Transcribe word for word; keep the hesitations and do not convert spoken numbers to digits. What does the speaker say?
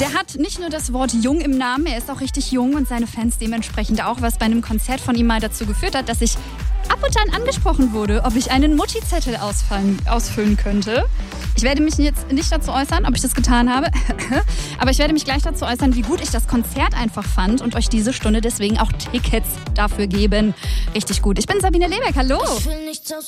Der hat nicht nur das Wort jung im Namen, er ist auch richtig jung und seine Fans dementsprechend auch, was bei einem Konzert von ihm mal dazu geführt hat, dass ich ab und an angesprochen wurde, ob ich einen Mutti-Zettel ausfallen, ausfüllen könnte. Ich werde mich jetzt nicht dazu äußern, ob ich das getan habe, aber ich werde mich gleich dazu äußern, wie gut ich das Konzert einfach fand und euch diese Stunde deswegen auch Tickets dafür geben. Richtig gut. Ich bin Sabine Lebeck, hallo.